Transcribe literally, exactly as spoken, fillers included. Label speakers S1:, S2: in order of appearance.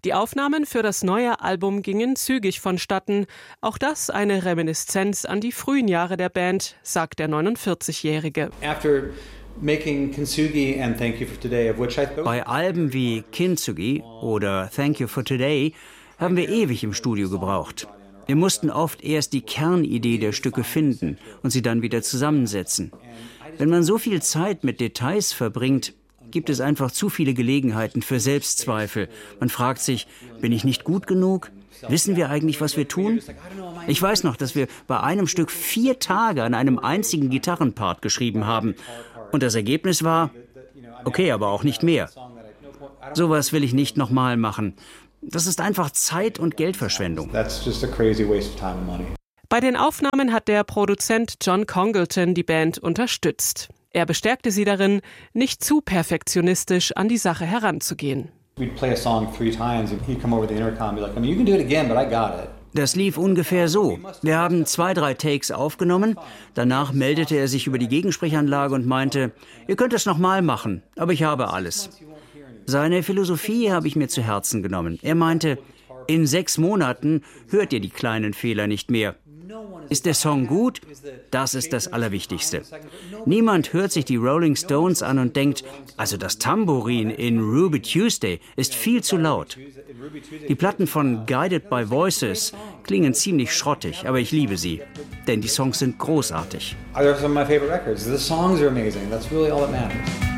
S1: Die Aufnahmen für das neue Album gingen zügig vonstatten. Auch das eine Reminiszenz an die frühen Jahre der Band, sagt der neunundvierzigjährige.
S2: Bei Alben wie Kintsugi oder Thank You for Today haben wir ewig im Studio gebraucht. Wir mussten oft erst die Kernidee der Stücke finden und sie dann wieder zusammensetzen. Wenn man so viel Zeit mit Details verbringt, gibt es einfach zu viele Gelegenheiten für Selbstzweifel. Man fragt sich, bin ich nicht gut genug? Wissen wir eigentlich, was wir tun? Ich weiß noch, dass wir bei einem Stück vier Tage an einem einzigen Gitarrenpart geschrieben haben. Und das Ergebnis war, okay, aber auch nicht mehr. Sowas will ich nicht nochmal machen. Das ist einfach Zeit- und Geldverschwendung.
S1: Bei den Aufnahmen hat der Produzent John Congleton die Band unterstützt. Er bestärkte sie darin, nicht zu perfektionistisch an die Sache heranzugehen.
S2: Das lief ungefähr so. Wir haben zwei, drei Takes aufgenommen. Danach meldete er sich über die Gegensprechanlage und meinte, ihr könnt es nochmal machen, aber ich habe alles. Seine Philosophie habe ich mir zu Herzen genommen. Er meinte, in sechs Monaten hört ihr die kleinen Fehler nicht mehr. Ist der Song gut? Das ist das Allerwichtigste. Niemand hört sich die Rolling Stones an und denkt, also das Tambourin in Ruby Tuesday ist viel zu laut. Die Platten von Guided by Voices klingen ziemlich schrottig, aber ich liebe sie, denn die Songs sind großartig.
S3: They're some of my favorite records. The songs are amazing. That's really all that matters.